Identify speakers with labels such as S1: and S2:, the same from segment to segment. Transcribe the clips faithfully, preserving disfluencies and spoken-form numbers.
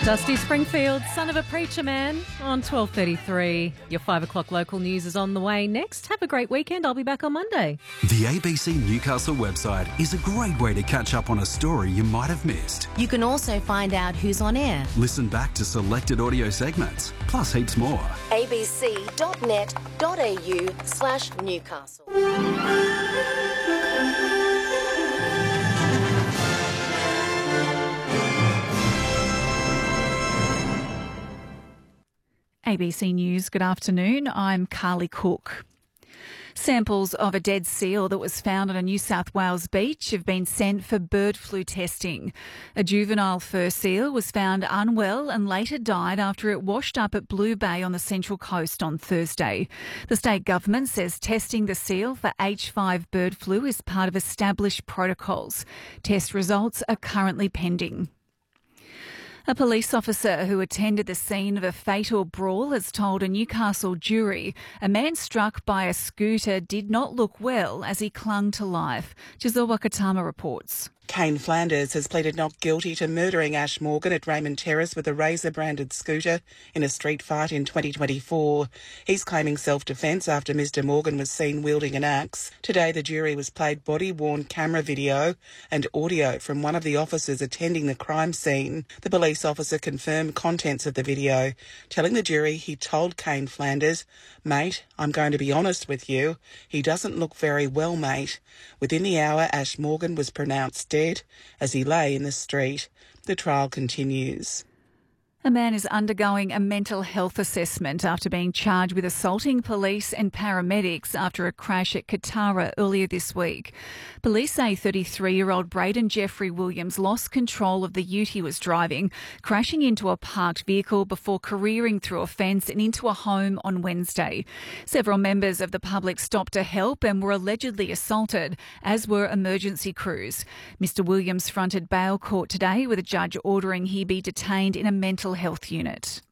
S1: Dusty Springfield, Son of a Preacher Man, on twelve thirty-three. Your five o'clock local news is on the way next. Have a great weekend. I'll be back on Monday.
S2: The A B C Newcastle website is a great way to catch up on a story you might have missed.
S3: You can also find out who's on air.
S2: Listen back to selected audio segments, plus heaps more.
S3: abc.net.au slash Newcastle.
S4: A B C News, good afternoon. I'm Carly Cook. Samples of a dead seal that was found on a New South Wales beach have been sent for bird flu testing. A juvenile fur seal was found unwell and later died after it washed up at Blue Bay on the Central Coast on Thursday. The state government says testing the seal for H five bird flu is part of established protocols. Test results are currently pending. A police officer who attended the scene of a fatal brawl has told a Newcastle jury a man struck by a scooter did not look well as he clung to life. Giselle Wakatama reports.
S5: Kane Flanders has pleaded not guilty to murdering Ash Morgan at Raymond Terrace with a Razor-branded scooter in a street fight in twenty twenty-four. He's claiming self-defence after Mister Morgan was seen wielding an axe. Today, the jury was played body-worn camera video and audio from one of the officers attending the crime scene. The police officer confirmed contents of the video, telling the jury he told Kane Flanders, "Mate, I'm going to be honest with you. He doesn't look very well, mate." Within the hour, Ash Morgan was pronounced dead as he lay in the street. The trial continues.
S4: A man is undergoing a mental health assessment after being charged with assaulting police and paramedics after a crash at Katara earlier this week. Police say thirty-three-year-old Braden Jeffrey Williams lost control of the ute he was driving, crashing into a parked vehicle before careering through a fence and into a home on Wednesday. Several members of the public stopped to help and were allegedly assaulted, as were emergency crews. Mister Williams fronted bail court today with a judge ordering he be detained in a mental health unit.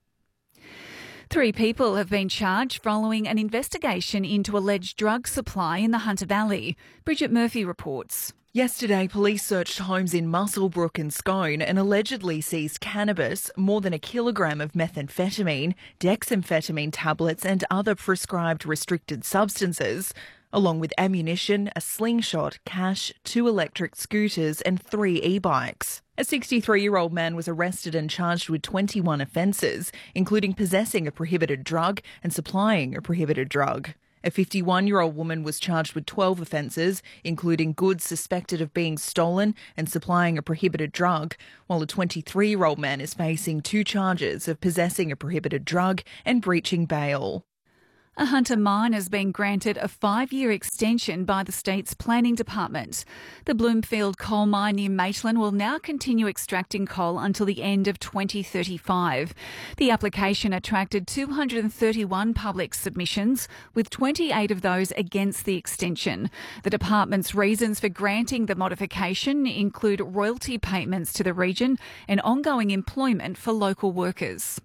S4: Three people have been charged following an investigation into alleged drug supply in the Hunter Valley. Bridget Murphy reports.
S6: Yesterday, police searched homes in Muswellbrook and Scone and allegedly seized cannabis, more than a kilogram of methamphetamine, dexamphetamine tablets and other prescribed restricted substances, along with ammunition, a slingshot, cash, two electric scooters and three e-bikes. A sixty-three-year-old man was arrested and charged with twenty-one offences, including possessing a prohibited drug and supplying a prohibited drug. A fifty-one-year-old woman was charged with twelve offences, including goods suspected of being stolen and supplying a prohibited drug, while a twenty-three-year-old man is facing two charges of possessing a prohibited drug and breaching bail.
S4: A Hunter mine has been granted a five-year extension by the state's planning department. The Bloomfield coal mine near Maitland will now continue extracting coal until the end of twenty thirty-five. The application attracted two hundred thirty-one public submissions, with twenty-eight of those against the extension. The department's reasons for granting the modification include royalty payments to the region and ongoing employment for local workers.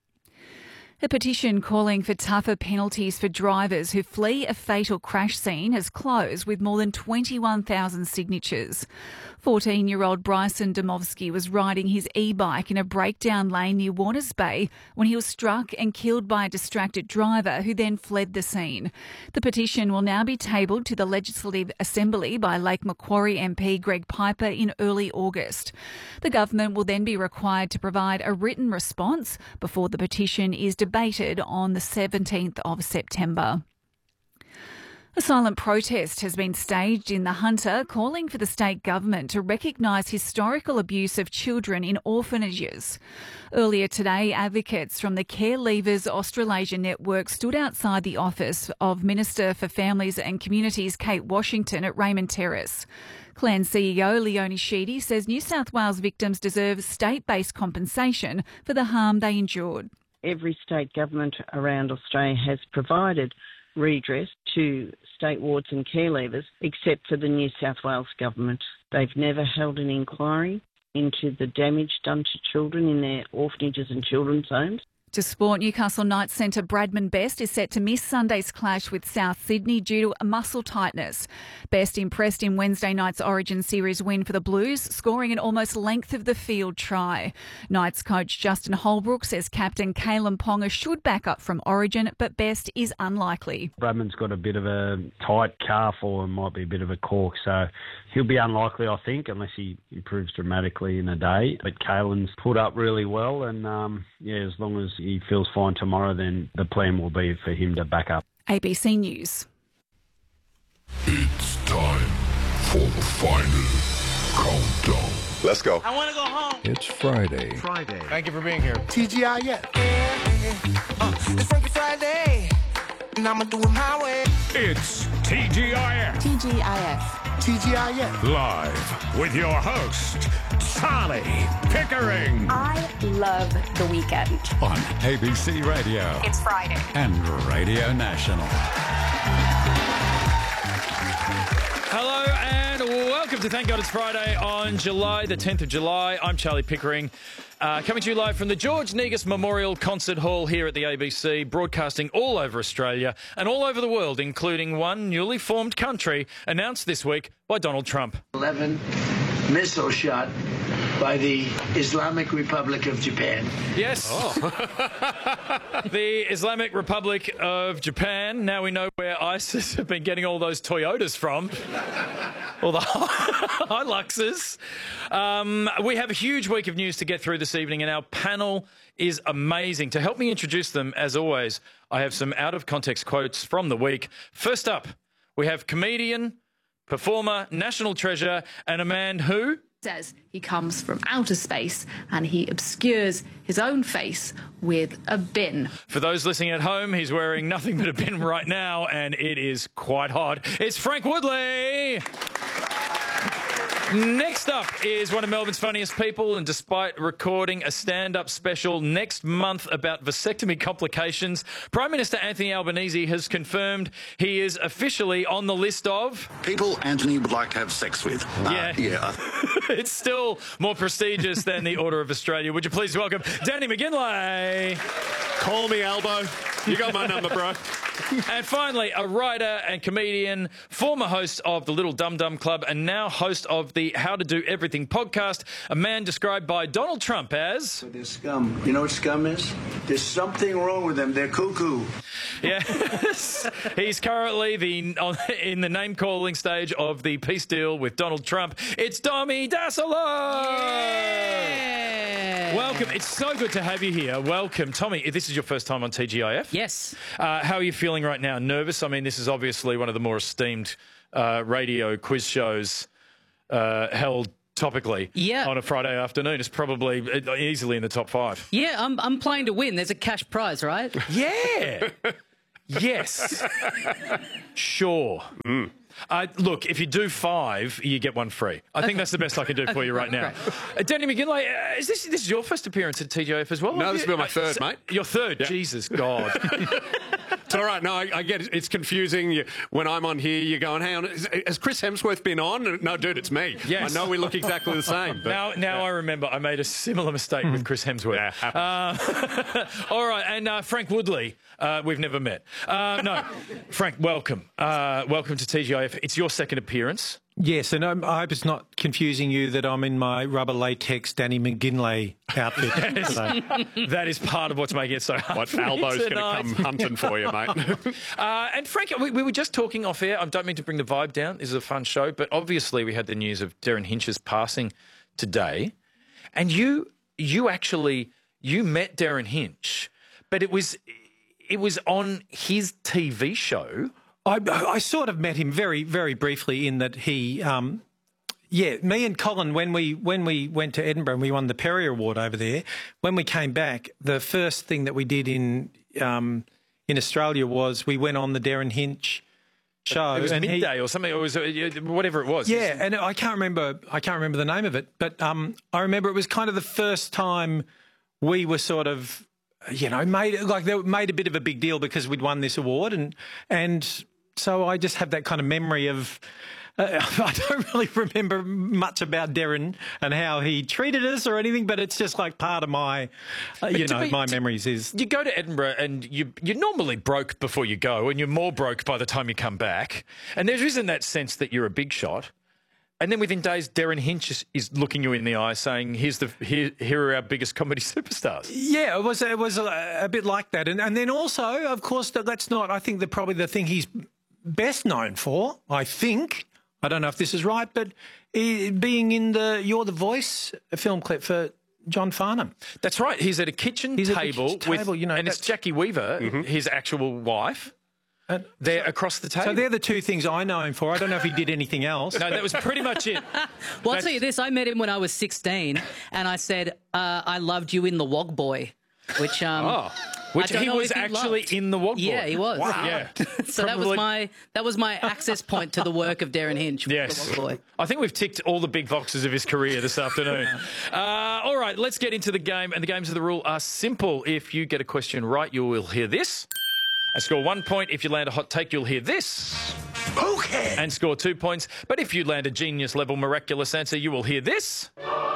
S4: A petition calling for tougher penalties for drivers who flee a fatal crash scene has closed with more than twenty-one thousand signatures. fourteen-year-old Bryson Domovsky was riding his e-bike in a breakdown lane near Warners Bay when he was struck and killed by a distracted driver who then fled the scene. The petition will now be tabled to the Legislative Assembly by Lake Macquarie M P Greg Piper in early August. The government will then be required to provide a written response before the petition is debated debated on the seventeenth of September. A silent protest has been staged in the Hunter calling for the state government to recognise historical abuse of children in orphanages. Earlier today, advocates from the Care Leavers Australasia Network stood outside the office of Minister for Families and Communities Kate Washington at Raymond Terrace. Clan C E O Leonie Sheedy says New South Wales victims deserve state-based compensation for the harm they endured.
S7: Every state government around Australia has provided redress to state wards and care leavers, except for the New South Wales government. They've never held an inquiry into the damage done to children in their orphanages and children's homes.
S4: To sport, Newcastle Knights centre Bradman Best is set to miss Sunday's clash with South Sydney due to muscle tightness. Best impressed in Wednesday night's Origin Series win for the Blues, scoring an almost length of the field try. Knights coach Justin Holbrook says captain Kalen Ponga should back up from Origin, but Best is unlikely.
S8: Bradman's got a bit of a tight calf or might be a bit of a cork, so he'll be unlikely, I think, unless he improves dramatically in a day. But Kalen's put up really well, and um, yeah, as long as he feels fine tomorrow, then the plan will be for him to back up.
S4: A B C News.
S9: It's time for the final countdown.
S10: Let's go.
S11: I want to go home.
S9: It's Friday.
S10: Friday.
S11: Thank you for being here.
S10: T G I F.
S11: Uh, it's Freaky Friday, and I'm going to do it my way.
S9: It's T G I F.
S3: T G I F.
S10: T G I F.
S9: Live with your host, Charlie Pickering.
S12: I love the weekend.
S2: On A B C Radio.
S12: It's Friday.
S2: And Radio National.
S13: Hello and welcome to Thank God It's Friday on July the tenth of July. I'm Charlie Pickering, uh, coming to you live from the George Negus Memorial Concert Hall here at the A B C, broadcasting all over Australia and all over the world, including one newly formed country announced this week by Donald Trump.
S14: eleven missile shot by the Islamic Republic of Japan.
S13: Yes. Oh. The Islamic Republic of Japan. Now we know where ISIS have been getting all those Toyotas from. All the Hiluxes. Um, we have a huge week of news to get through this evening, and our panel is amazing. To help me introduce them, as always, I have some out-of-context quotes from the week. First up, we have comedian, performer, national treasure, and a man who
S15: says he comes from outer space and he obscures his own face with a bin.
S13: For those listening at home, he's wearing nothing but a bin right now, and it is quite hot. It's Frank Woodley. Next up is one of Melbourne's funniest people, and despite recording a stand-up special next month about vasectomy complications, Prime Minister Anthony Albanese has confirmed he is officially on the list of
S16: people Anthony would like to have sex with.
S13: Yeah.
S16: Uh, yeah.
S13: It's still more prestigious than the Order of Australia. Would you please welcome Danny McGinlay?
S17: Call me, Albo. You got my number, bro.
S13: And finally, a writer and comedian, former host of the Little Dum Dum Club, and now host of the How to Do Everything podcast, a man described by Donald Trump as...
S14: They're scum. You know what scum is? There's something wrong with them. They're cuckoo.
S13: Yes. He's currently the on, in the name-calling stage of the peace deal with Donald Trump. It's Tommy Dassolo!
S1: Yeah.
S13: Welcome. It's so good to have you here. Welcome. Tommy, this is your first time on T G I F?
S1: Yes.
S13: Uh, how are you feeling right now? Nervous? I mean, this is obviously one of the more esteemed uh, radio quiz shows uh, held topically
S1: yeah.
S13: on a Friday afternoon. It's probably easily in the top five.
S1: Yeah, I'm, I'm playing to win. There's a cash prize, right?
S13: Yeah. Yes. Sure.
S17: Mm.
S13: Uh, look, if you do five, you get one free. I think that's the best I can do for you right now. Uh, Danny McGinley, uh, is this this is your first appearance at T G I F as well?
S17: No, this will be my third,
S13: uh,
S17: mate.
S13: Your third?
S17: Yeah.
S13: Jesus, God.
S17: It's all right. No, I, I get it. It's confusing. You, when I'm on here, you're going, hang on, has, has Chris Hemsworth been on? No, dude, it's me.
S13: Yes.
S17: I know we look exactly the same. But,
S13: now now
S17: yeah.
S13: I remember I made a similar mistake with Chris Hemsworth.
S17: Yeah, happens.
S13: Uh, all right, and uh, Frank Woodley, uh, we've never met. Uh, no, Frank, welcome. Uh, welcome to T G I F. It's your second appearance.
S18: Yes, and I'm, I hope it's not confusing you that I'm in my rubber latex Danny McGinlay outfit.
S13: Yes.
S18: So.
S13: That is part of what's making it so hard.
S17: What
S13: for me
S17: Albo's going to
S13: tonight.
S17: come hunting for you, mate.
S13: uh, and Frank, we, we were just talking off air. I don't mean to bring the vibe down. This is a fun show, but obviously we had the news of Darren Hinch's passing today, and you you actually you met Darren Hinch, but it was it was on his T V show.
S18: I, I sort of met him very, very briefly in that he, um, yeah, me and Colin, when we when we went to Edinburgh and we won the Perrier Award over there, when we came back, the first thing that we did in um, in Australia was we went on the Darren Hinch show.
S13: It was
S18: and
S13: midday
S18: he,
S13: or something. It was uh, whatever it was.
S18: Yeah, and I can't remember. I can't remember the name of it, but um, I remember it was kind of the first time we were sort of, you know, made like they made a bit of a big deal because we'd won this award, and and. So I just have that kind of memory of Uh, I don't really remember much about Darren and how he treated us or anything, but it's just like part of my, uh, you know,
S13: be,
S18: my memories is...
S13: You go to Edinburgh and you, you're normally broke before you go, and you're more broke by the time you come back. And there isn't that sense that you're a big shot. And then within days, Darren Hinch is, is looking you in the eye saying, here's the here, here are our biggest comedy superstars.
S18: Yeah, it was it was a, a bit like that. And, and then also, of course, that, that's not, I think, that probably the thing he's best known for, I think, I don't know if this is right, but he, being in the You're the Voice film clip for John Farnham.
S13: That's right. He's at a kitchen
S18: he's
S13: table,
S18: at the kitchen table
S13: with,
S18: you know,
S13: and it's Jackie Weaver, mm-hmm. his actual wife. And they're across the table.
S18: So they're the two things I know him for. I don't know if he did anything else.
S13: No, that was pretty much it.
S10: Well, I'll
S13: That's...
S10: tell you this. I met him when I was sixteen, and I said, uh, I loved you in The Wog Boy, which... Um,
S13: oh. Which he was he actually
S10: loved.
S13: in The Wog Boy.
S10: Yeah, he was.
S13: Wow. Yeah.
S10: so
S13: Probably...
S10: that was my that was my access point to the work of Darren Hinch.
S13: Yes.
S10: The Wog Boy.
S13: I think we've ticked all the big boxes of his career this afternoon. uh, all right, let's get into the game. And the games of the rule are simple. If you get a question right, you will hear this. And score one point. If you land a hot take, you'll hear this.
S14: Okay.
S13: And score two points. But if you land a genius-level miraculous answer, you will hear this.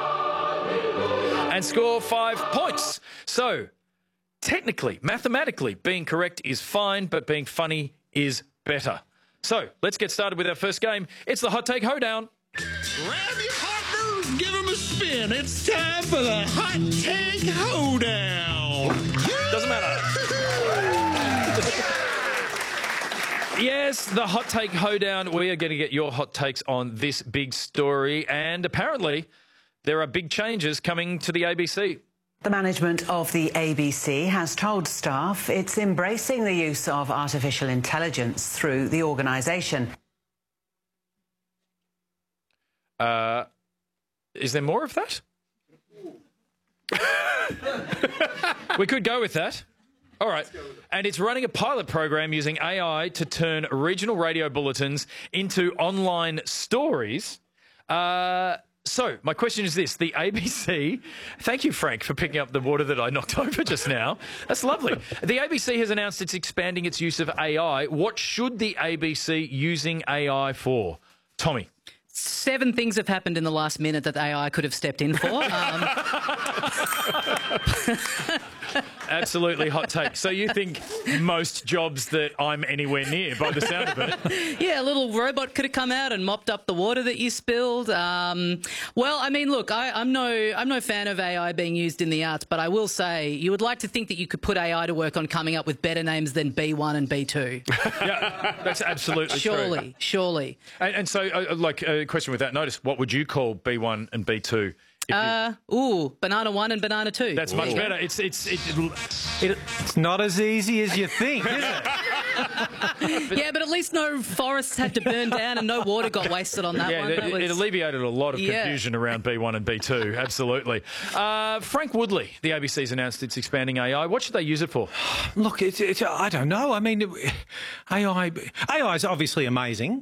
S13: And score five points. So, technically, mathematically, being correct is fine, but being funny is better. So, let's get started with our first game. It's the Hot Take Hoedown.
S11: Grab your partner, give him a spin. It's time for the Hot Take Hoedown.
S13: Doesn't matter. Yes, the Hot Take Hoedown. We are going to get your hot takes on this big story. And apparently, there are big changes coming to the A B C.
S19: The management of the A B C has told staff it's embracing the use of artificial intelligence through the organisation.
S13: Uh, is there more of that? We could go with that. All right. And it's running a pilot program using A I to turn regional radio bulletins into online stories. Uh, so my question is this. The A B C... Thank you, Frank, for picking up the water that I knocked over just now. That's lovely. The A B C has announced it's expanding its use of A I. What should the A B C using A I for? Tommy.
S10: Seven things have happened in the last minute that A I could have stepped in for. Um,
S13: Absolutely hot take. So you think most jobs that I'm anywhere near, by the sound of it?
S10: Yeah, a little robot could have come out and mopped up the water that you spilled. Um, well, I mean, look, I, I'm no, I'm no fan of A I being used in the arts, but I will say you would like to think that you could put A I to work on coming up with better names than B one and B two.
S13: Yeah, that's absolutely
S10: surely,
S13: true.
S10: Surely, surely.
S13: And, and so, uh, like, a question with that notice: what would you call B one and B two?
S10: Uh, ooh, banana one and banana two.
S13: That's much better. It's it's it,
S18: it, it's not as easy as you think, is it?
S10: Yeah, but at least no forests had to burn down and no water got wasted on that
S13: yeah,
S10: one.
S13: It,
S10: that was...
S13: it alleviated a lot of confusion yeah. around B one and B two. Absolutely. Uh, Frank Woodley, the A B C's announced it's expanding A I. What should they use it for?
S18: Look, it's, it's, I don't know. I mean, A I A I is obviously amazing.